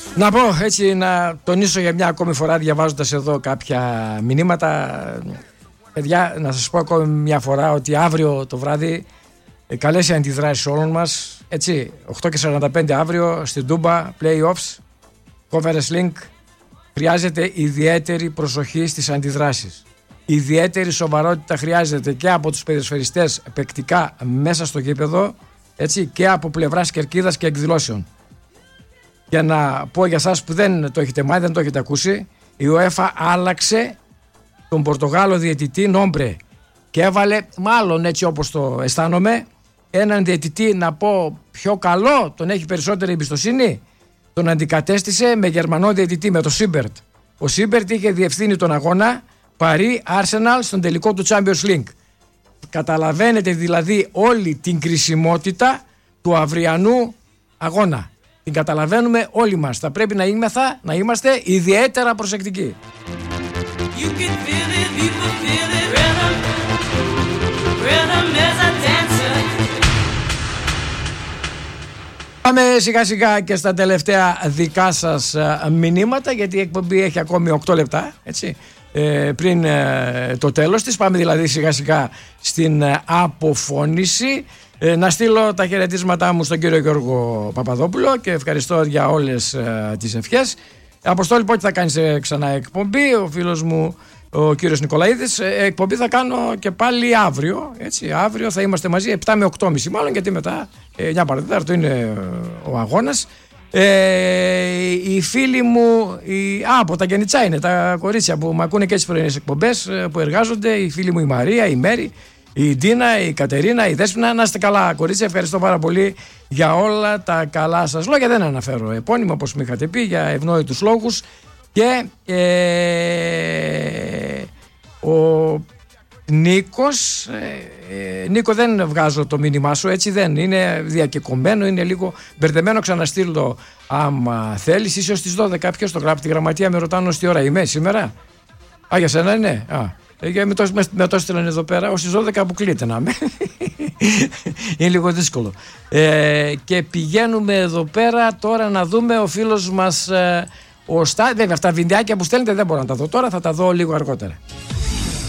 Να πω έτσι, να τονίσω για μια ακόμη φορά, διαβάζοντας εδώ κάποια μηνύματα, παιδιά, να σας πω ακόμη μια φορά ότι αύριο το βράδυ καλές οι αντιδράσεις όλων μας, έτσι, 8:45 αύριο στην Τούμπα, Playoffs, Conference Link. Χρειάζεται ιδιαίτερη προσοχή στις αντιδράσεις. Ιδιαίτερη σοβαρότητα χρειάζεται και από τους ποδοσφαιριστές παικτικά μέσα στο γήπεδο, έτσι, και από πλευράς κερκίδας και εκδηλώσεων. Για να πω για εσάς που δεν το έχετε μάθει, δεν το έχετε ακούσει, η UEFA άλλαξε τον Πορτογάλο διαιτητή Νόμπρε και έβαλε, μάλλον έτσι όπως το αισθάνομαι, έναν διαιτητή, να πω πιο καλό, τον έχει περισσότερη εμπιστοσύνη, τον αντικατέστησε με Γερμανό διαιτητή, με τον Σίμπερτ. Ο Σίμπερτ είχε διευθύνει τον αγώνα Παρί Arsenal στον τελικό του Champions League. Καταλαβαίνετε δηλαδή όλη την κρισιμότητα του αυριανού αγώνα. Την καταλαβαίνουμε όλοι μας. Θα πρέπει να είμαστε ιδιαίτερα προσεκτικοί. Πάμε σιγά σιγά και στα τελευταία δικά σας μηνύματα, γιατί η εκπομπή έχει ακόμη 8 λεπτά, έτσι, πριν το τέλος της. Πάμε δηλαδή σιγά σιγά στην αποφώνηση. Να στείλω τα χαιρετίσματά μου στον κύριο Γιώργο Παπαδόπουλο και ευχαριστώ για όλες τις ευχές. Αποστόλη, πότε θα κάνεις ξανά εκπομπή? Ο φίλος μου ο κύριος Νικολαίδης. Εκπομπή θα κάνω και πάλι αύριο, έτσι. Αύριο θα είμαστε μαζί 7 με 8.30 μάλλον, γιατί μετά 9 παρατέταρτο είναι ο αγώνας. Οι φίλοι μου από τα Γενιτσά είναι τα κορίτσια που με ακούνε και τις πρωινές εκπομπές, που εργάζονται. Η φίλη μου η Μαρία, η Μέρη, η Ντίνα, η Κατερίνα, η Δέσποινα. Να είστε καλά, κορίτσια. Ευχαριστώ πάρα πολύ για όλα τα καλά σας λόγια. Δεν αναφέρω επώνυμα, όπως μου είχατε πει, για ευνόητους λόγους. Και ο Νίκος, Νίκο, δεν βγάζω το μήνυμά σου, έτσι, δεν είναι διακεκομμένο, είναι λίγο μπερδεμένο. Ξαναστείλω άμα θέλεις. Είσαι στις 12. Ποιος το γράφει? Τη γραμματεία με ρωτάνε τι ώρα είμαι σήμερα. Για σένα είναι? Με το έστειλαν εδώ πέρα ως τις 12 αποκλείται να είμαι. Είναι λίγο δύσκολο. Και πηγαίνουμε εδώ πέρα τώρα να δούμε ο φίλος μας βέβαια αυτά βιντεάκια που στέλνετε δεν μπορώ να τα δω τώρα, θα τα δω λίγο αργότερα.